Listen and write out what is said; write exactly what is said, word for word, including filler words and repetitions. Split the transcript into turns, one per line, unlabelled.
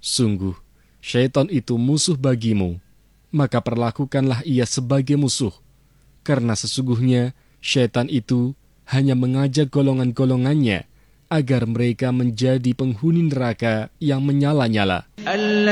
Sungguh, syaitan itu musuh bagimu, maka perlakukanlah ia sebagai musuh, karena sesungguhnya syaitan itu hanya mengajak golongan-golongannya agar mereka menjadi penghuni neraka yang menyala-nyala.